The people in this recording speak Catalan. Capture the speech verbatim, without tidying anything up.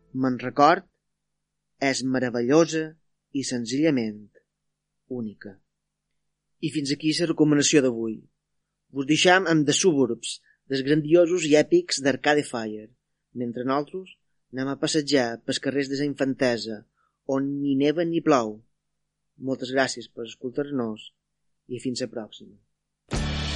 me'n record és meravellosa i senzillament única. I fins aquí la recomanació d'avui. Vos deixam amb The Suburbs, dels grandiosos i èpics d'Arcade Fire, mentre nosaltres anem a passejar pels carrers de la infantesa, on ni neva ni plou. Moltes gràcies per escoltar-nos i fins la pròxima.